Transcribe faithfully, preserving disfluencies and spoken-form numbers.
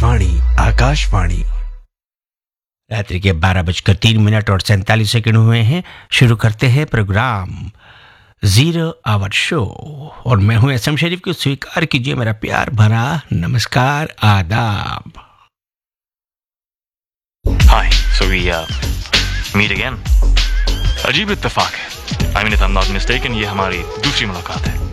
आकाशवाणी आकाशवाणी। रात्रि के बारह बजकर तीन मिनट और सैंतालीस सेकंड हुए हैं। शुरू करते हैं प्रोग्राम जीरो आवर शो और मैं हूं एस एम शरीफ को स्वीकार कीजिए मेरा प्यार भरा नमस्कार, आदाब। Hi, so we uh, meet again. अजीब इत्तेफाक है। I mean, if I'm not mistaken, ये हमारी दूसरी मुलाकात है।